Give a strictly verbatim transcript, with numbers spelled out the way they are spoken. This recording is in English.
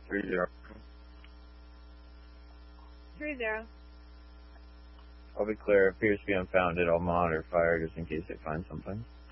Three zero. Three zero. I'll be clear. Appears to be unfounded. I'll monitor fire just in case they find something.